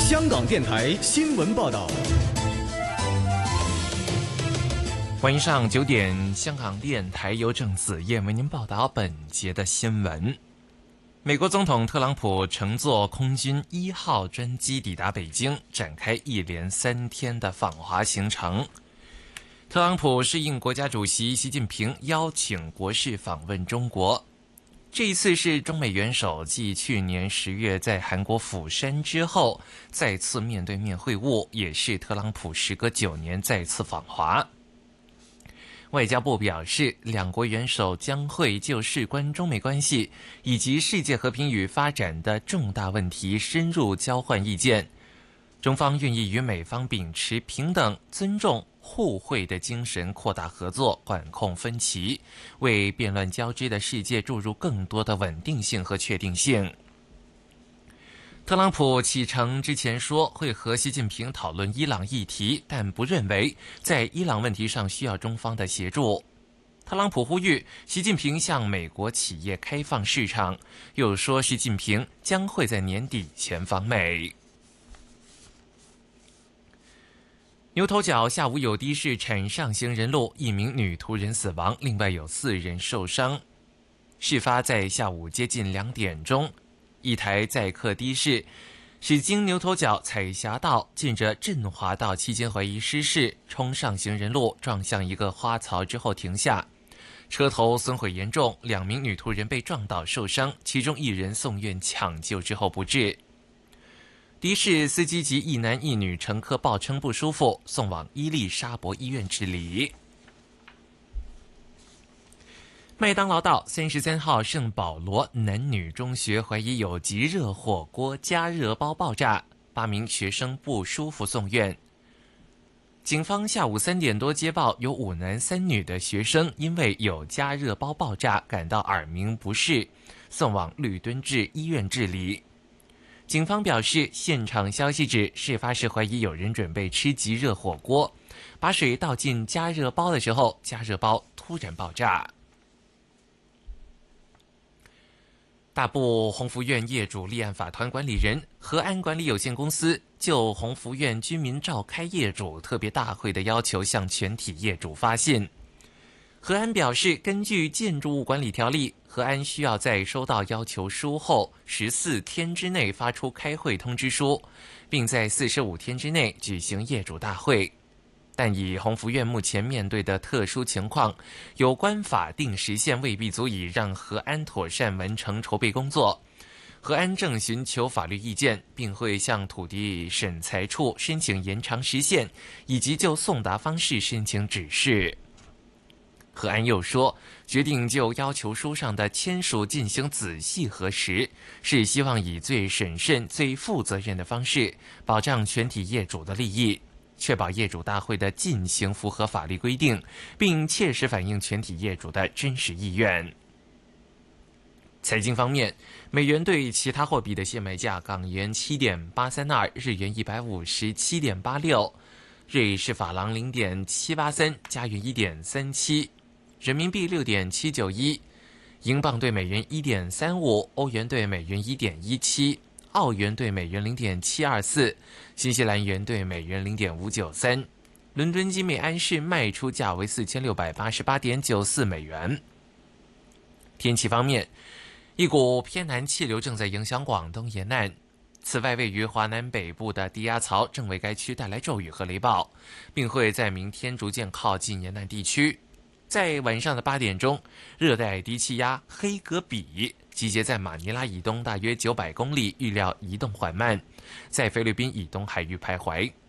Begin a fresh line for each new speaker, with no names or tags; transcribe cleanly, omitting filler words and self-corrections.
香港电台新闻报道。
欢迎上9点，香港电台由郑子燕为您报道本节的新闻。美国总统特朗普乘坐空军1号专机抵达北京，展开一连3天的访华行程。特朗普是应国家主席习近平邀请国事访问中国，这一次是中美元首继去年10月在韩国釜山之后再次面对面会晤，也是特朗普时隔9年再次访华。外交部表示，两国元首将会就事关中美关系以及世界和平与发展的重大问题深入交换意见。中方愿意与美方秉持平等、尊重、互惠的精神，扩大合作，管控分歧，为变乱交织的世界注入更多的稳定性和确定性。特朗普启程之前说会和习近平讨论伊朗议题，但不认为在伊朗问题上需要中方的协助。特朗普呼吁习近平向美国企业开放市场，又说习近平将会在年底前访美。牛头角下午有的士铲上行人路，1名女途人死亡，另外有4人受伤。事发在下午接近2点钟，一台载客的士驶经牛头角彩霞道近着振华道期间怀疑失事，冲上行人路，撞向一个花槽之后停下，车头损毁严重，2名女途人被撞倒受伤，其中1人送院抢救之后不治。的士司机及1男1女乘客报称不舒服，送往伊利沙伯医院治理。麦当劳道33号圣保罗男女中学怀疑有即热火锅加热包爆炸，8名学生不舒服送院。警方下午3点多接报，有5男3女的学生因为有加热包爆炸感到耳鸣不适，送往绿墩治医院治理。警方表示，现场消息指事发时怀疑有人准备吃即热火锅，把水倒进加热包的时候，加热包突然爆炸。大埔鸿福苑业主立案法团管理人和安管理有限公司就鸿福苑居民召开业主特别大会的要求向全体业主发信。和安表示，根据建筑物管理条例，和安需要在收到要求书后14天之内发出开会通知书，并在45天之内举行业主大会。但以鸿福苑目前面对的特殊情况，有关法定时限未必足以让和安妥善完成筹备工作。和安正寻求法律意见，并会向土地审裁处申请延长时限，以及就送达方式申请指示。和安又说，决定就要求书上的签署进行仔细核实，是希望以最审慎、最负责任的方式，保障全体业主的利益，确保业主大会的进行符合法律规定，并切实反映全体业主的真实意愿。财经方面，美元对其他货币的现卖价：港元7.832，日元157.86，瑞士法郎0.783，加元1.37，人民币6.791，英镑对美元1.35，欧元对美元1.17，澳元对美元0.724，新西兰元对美元0.593。伦敦金每安士卖出价为4688.94美元。天气方面，一股偏南气流正在影响广东沿岸，此外位于华南北部的低压槽正为该区带来骤雨和雷暴，并会在明天逐渐靠近沿岸地区。在晚上的8点钟，热带低气压黑格比集结在马尼拉以东大约900公里，预料移动缓慢，在菲律宾以东海域徘徊。